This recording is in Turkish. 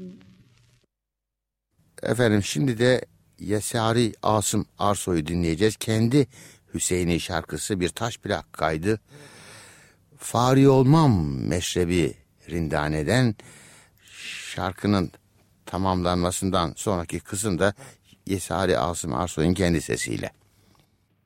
Efendim şimdi de Yesari Asım Arsoy'u dinleyeceğiz. Kendi Hüseyin'i şarkısı, bir taş plak kaydı. Fari olmam meşrebi rindaneden, şarkının tamamlanmasından sonraki kısım da Yesari Asım Arsoy'un kendi sesiyle.